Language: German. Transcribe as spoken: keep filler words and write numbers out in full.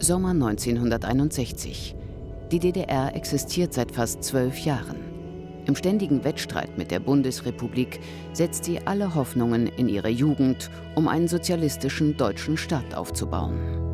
Sommer neunzehnhunderteinundsechzig. Die D D R existiert seit fast zwölf Jahren. Im ständigen Wettstreit mit der Bundesrepublik setzt sie alle Hoffnungen in ihre Jugend, um einen sozialistischen deutschen Staat aufzubauen.